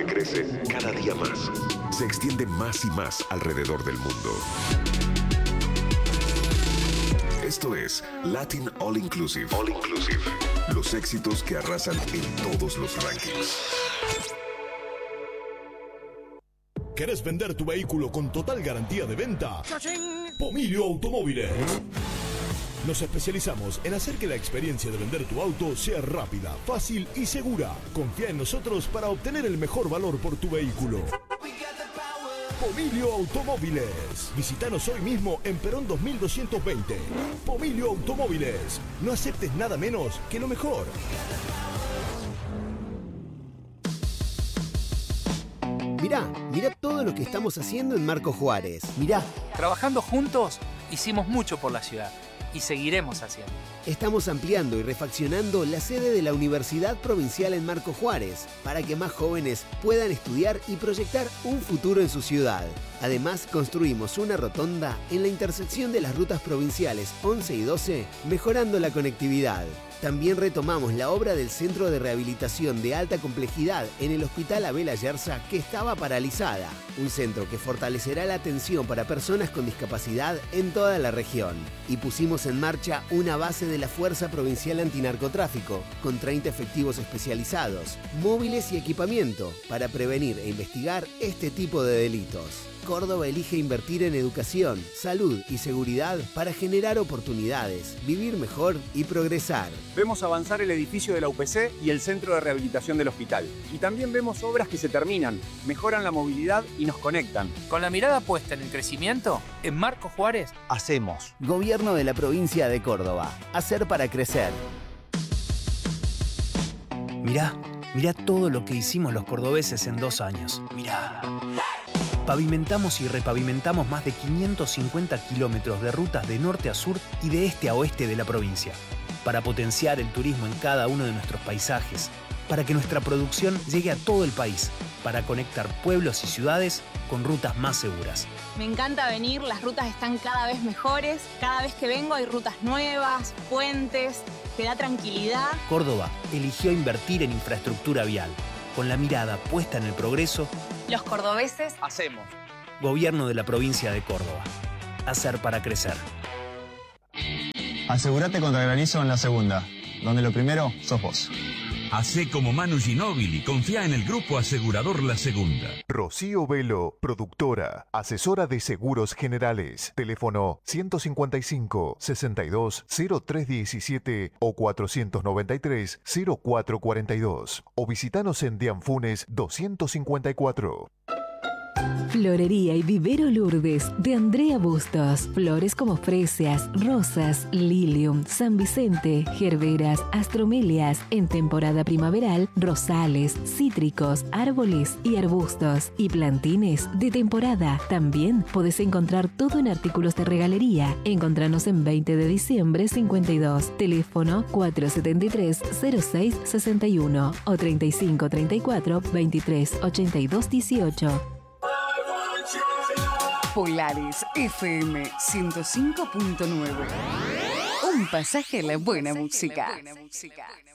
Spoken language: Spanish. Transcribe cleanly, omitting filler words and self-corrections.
que crece cada día más. Se extiende más y más alrededor del mundo. Esto es Latin All Inclusive. All Inclusive. Los éxitos que arrasan en todos los rankings. ¿Querés vender tu vehículo con total garantía de venta? Pomilio Automóviles. Nos especializamos en hacer que la experiencia de vender tu auto sea rápida, fácil y segura. Confía en nosotros para obtener el mejor valor por tu vehículo. Pomilio Automóviles. Visítanos hoy mismo en Perón 2220. Pomilio Automóviles. No aceptes nada menos que lo mejor. Mirá todo lo que estamos haciendo en Marco Juárez. Mirá. Trabajando juntos, hicimos mucho por la ciudad y seguiremos haciendo. Estamos ampliando y refaccionando la sede de la Universidad Provincial en Marco Juárez para que más jóvenes puedan estudiar y proyectar un futuro en su ciudad. Además, construimos una rotonda en la intersección de las rutas provinciales 11 y 12, mejorando la conectividad. También retomamos la obra del Centro de Rehabilitación de Alta Complejidad en el Hospital Abel Ayerza, que estaba paralizada. Un centro que fortalecerá la atención para personas con discapacidad en toda la región. Y pusimos en marcha una base de la Fuerza Provincial Antinarcotráfico, con 30 efectivos especializados, móviles y equipamiento para prevenir e investigar este tipo de delitos. Córdoba elige invertir en educación, salud y seguridad para generar oportunidades, vivir mejor y progresar. Vemos avanzar el edificio de la UPC y el centro de rehabilitación del hospital. Y también vemos obras que se terminan, mejoran la movilidad y nos conectan. Con la mirada puesta en el crecimiento, en Marco Juárez, hacemos. Gobierno de la provincia de Córdoba. Hacer para crecer. Mirá todo lo que hicimos los cordobeses en 2 años. Mirá. Pavimentamos y repavimentamos más de 550 kilómetros de rutas de norte a sur y de este a oeste de la provincia, para potenciar el turismo en cada uno de nuestros paisajes, para que nuestra producción llegue a todo el país, para conectar pueblos y ciudades con rutas más seguras. Me encanta venir, las rutas están cada vez mejores, cada vez que vengo hay rutas nuevas, puentes, te da tranquilidad. Córdoba eligió invertir en infraestructura vial, con la mirada puesta en el progreso. Los cordobeses hacemos. Gobierno de la provincia de Córdoba. Hacer para crecer. Asegúrate contra granizo en la segunda, donde lo primero sos vos. Hacé como Manu Ginóbili, confía en el Grupo Asegurador La Segunda. Rocío Velo, productora, asesora de seguros generales. Teléfono 155-62-0317 o 493-0442. O visitanos en Dianfunes 254. Florería y Vivero Lourdes de Andrea Bustos. Flores como fresias, rosas, lilium, San Vicente, gerberas, astromelias. En temporada primaveral, rosales, cítricos, árboles y arbustos. Y plantines de temporada. También podés encontrar todo en artículos de regalería. Encontranos en 20 de diciembre 52. Teléfono 473-0661 o 3534-238218. Polaris FM 105.9. Un pasaje a la buena música.